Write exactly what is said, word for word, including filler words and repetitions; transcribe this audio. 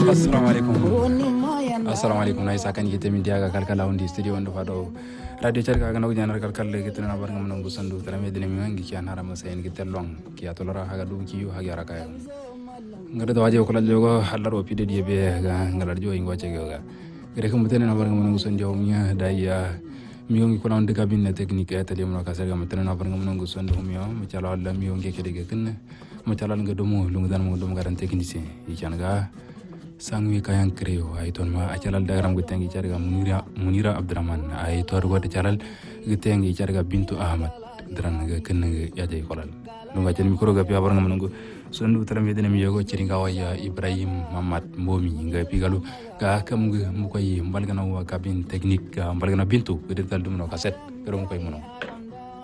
Assalamualaikum. Assalamualaikum na isa kan yete min diaga kalkala undi studio ndo fado radio charga kan ojan kalkal ke tana bar ngam nangu sandu tara me dine mi ngi ki anara ma sayen ki tellong ki atolora haga du ki yu haga raka ngada do waje ko la jogo hallaro pide die be ga ngala jo ingo che ga gere ko mutene na bar ngam nangu sandu mi daya mi ngi ko non de cabine technique atelier mo ka sarga mutene na bar ngam nangu sandu mi mi chala alla mi ngi ke de ken mo chala nga do mo lu ngan mo do garan technicien yi ga sangwi kayang kreo ay ton ma acalal dagaram gutengi carga munira munira abdurrahman ay tor gote calal gutengi carga bintu ahmad dran ga ken ya jay kolal lu ga tan mikro ga pi abar ngam nangu sondu taram yedene mi yogo ciringa waya ibrahim mamad momi nga pigalu ga kam mu koy mbalgana wa cabine technique ga mbalgana bintu de dal dum no cassette ko mo koy mono